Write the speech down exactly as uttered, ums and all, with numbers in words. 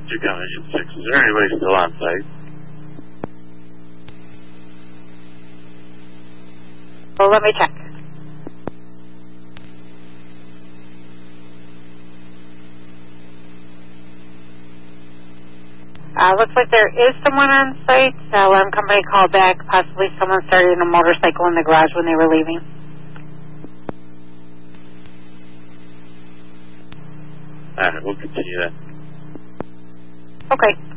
Victor coming in six. Is there anybody still on site? Well, let me check. Uh, looks like there is someone on site. Uh, alarm company called back. Possibly someone started a motorcycle in the garage when they were leaving. All right, we'll continue that. Okay.